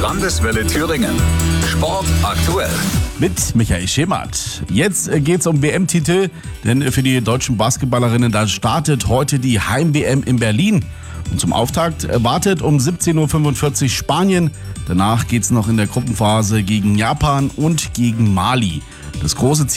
Landeswelle Thüringen. Sport aktuell. Mit Michael Schemert. Jetzt geht's um WM-Titel, denn für die deutschen Basketballerinnen, da startet heute die Heim-WM in Berlin. Und zum Auftakt wartet um 17:45 Uhr Spanien. Danach geht's noch in der Gruppenphase gegen Japan und gegen Mali. Das große Ziel